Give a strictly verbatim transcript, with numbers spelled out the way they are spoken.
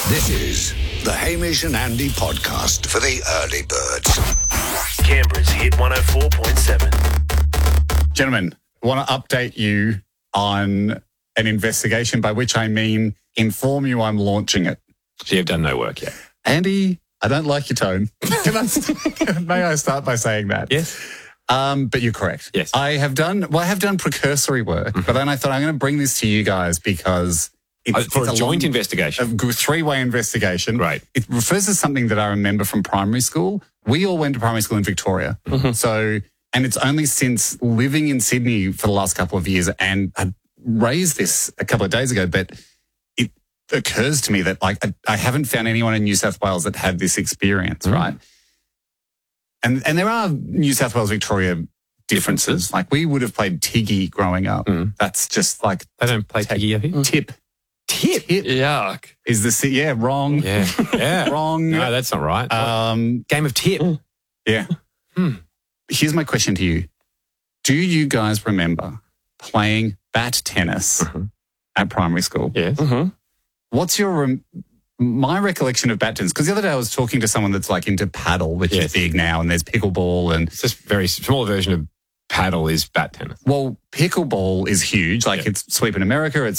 This is the Hamish and Andy podcast for the early birds. Canberra's Hit one oh four point seven. Gentlemen, I want to update you on an investigation, by which I mean inform you I'm launching it. So you've done no work yet? Andy, I don't like your tone. Can I st- may I start by saying that? Yes. Um, but you're correct. Yes. I have done, well, I have done precursory work, mm-hmm. but then I thought I'm going to bring this to you guys because it's, oh, for it's a, a joint long, investigation. A three-way investigation. Right. It refers to something that I remember from primary school. We all went to primary school in Victoria. Mm-hmm. So, and it's only since living in Sydney for the last couple of years, and I raised this a couple of days ago, but it occurs to me that like I, I haven't found anyone in New South Wales that had this experience, mm-hmm. right? And and there are New South Wales, Victoria differences. Like we would have played Tiggy growing up. Mm. That's just like... They don't play t- Tiggy, have you? Tip. Tip? Tip. Yuck. Is the... Yeah, wrong. Yeah. Yeah. Wrong. No, that's not right. Um, Game of Tip. Yeah. Hmm. Here's my question to you. Do you guys remember playing bat tennis mm-hmm. at primary school? Yes. Mm-hmm. What's your... Rem- My recollection of bat tennis, because the other day I was talking to someone that's like into paddle, which yes. is big now, and there's pickleball and... It's just a very smaller version of paddle is bat tennis. Well, pickleball is huge. Like, yeah. it's sweep in America. It's